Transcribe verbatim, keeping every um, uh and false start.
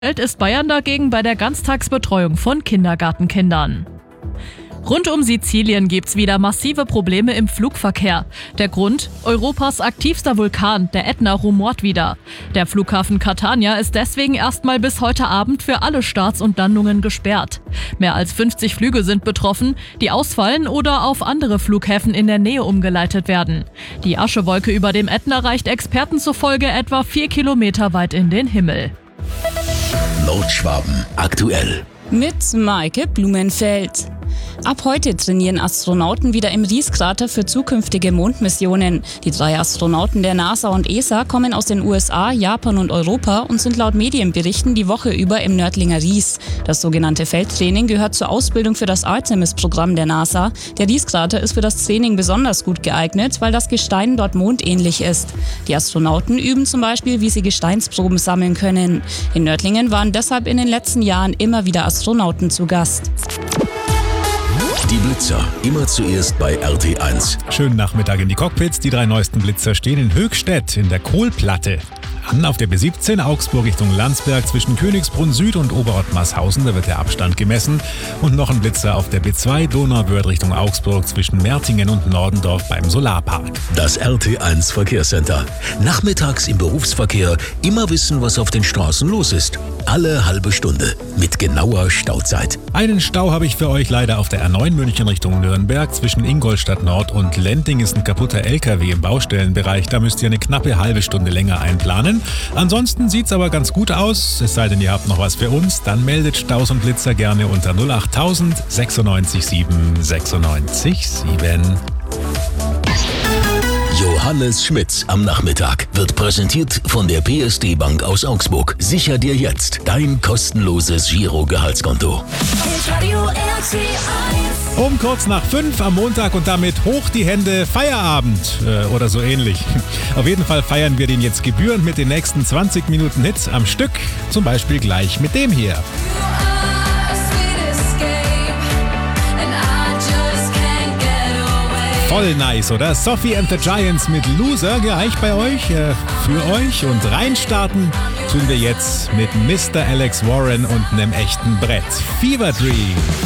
ist Bayern dagegen bei der Ganztagsbetreuung von Kindergartenkindern. Rund um Sizilien gibt's wieder massive Probleme im Flugverkehr. Der Grund? Europas aktivster Vulkan, der Ätna, rumort wieder. Der Flughafen Catania ist deswegen erstmal bis heute Abend für alle Starts und Landungen gesperrt. Mehr als fünfzig Flüge sind betroffen, die ausfallen oder auf andere Flughäfen in der Nähe umgeleitet werden. Die Aschewolke über dem Ätna reicht Experten zufolge etwa vier Kilometer weit in den Himmel. Nordschwaben aktuell. Mit Maike Blumenfeld. Ab heute trainieren Astronauten wieder im Rieskrater für zukünftige Mondmissionen. Die drei Astronauten der NASA und E S A kommen aus den U S A, Japan und Europa und sind laut Medienberichten die Woche über im Nördlinger Ries. Das sogenannte Feldtraining gehört zur Ausbildung für das Artemis-Programm der NASA. Der Rieskrater ist für das Training besonders gut geeignet, weil das Gestein dort mondähnlich ist. Die Astronauten üben zum Beispiel, wie sie Gesteinsproben sammeln können. In Nördlingen waren deshalb in den letzten Jahren immer wieder Astronauten zu Gast. Die Blitzer, immer zuerst bei R T eins. Schönen Nachmittag in die Cockpits. Die drei neuesten Blitzer stehen in Höchstädt in der Kohlplatte. An auf der B siebzehn Augsburg Richtung Landsberg zwischen Königsbrunn Süd und Oberott-Masshausen, da wird der Abstand gemessen. Und noch ein Blitzer auf der B zwei Donauwörth Richtung Augsburg zwischen Mertingen und Nordendorf beim Solarpark. Das R T eins Verkehrscenter. Nachmittags im Berufsverkehr immer wissen, was auf den Straßen los ist. Alle halbe Stunde mit genauer Stauzeit. Einen Stau habe ich für euch leider auf der R neun München Richtung Nürnberg. Zwischen Ingolstadt Nord und Lending ist ein kaputter L K W im Baustellenbereich. Da müsst ihr eine knappe halbe Stunde länger einplanen. Ansonsten sieht's aber ganz gut aus. Es sei denn, ihr habt noch was für uns. Dann meldet Staus und Blitzer gerne unter null acht tausend sechsundneunzig sieben sechsundneunzig sieben. Johannes Schmitz am Nachmittag wird präsentiert von der P S D Bank aus Augsburg. Sicher dir jetzt dein kostenloses Giro-Gehaltskonto. Um kurz nach fünf am Montag und damit hoch die Hände, Feierabend äh, oder so ähnlich. Auf jeden Fall feiern wir den jetzt gebührend mit den nächsten zwanzig Minuten Hits am Stück. Zum Beispiel gleich mit dem hier. Voll nice, oder? Sophie and the Giants mit Loser gereicht bei euch, äh, für euch. Und reinstarten tun wir jetzt mit Mister Alex Warren und einem echten Brett. Fever Dream.